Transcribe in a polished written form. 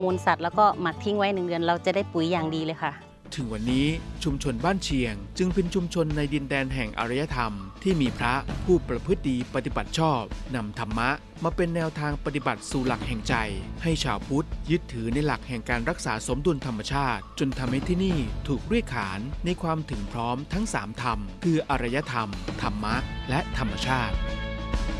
มูลสัตว์แล้วก็หมักทิ้งไว้1 เดือนเราจะได้ปุ๋ยอย่างดีเลยค่ะถึงวันนี้ชุมชนบ้านเชียงจึงเป็นชุมชนในดินแดนแห่งอารยธรรมที่มีพระผู้ประพฤติดีปฏิบัติชอบนำธรรมะมาเป็นแนวทางปฏิบัติสู่หลักแห่งใจให้ชาวพุทธยึดถือในหลักแห่งการรักษาสมดุลธรรมชาติจนทำให้ที่นี่ถูกเรียกขานในความถึงพร้อมทั้ง3ธรรมคืออารยธรรมธรรมะและธรรมชาติ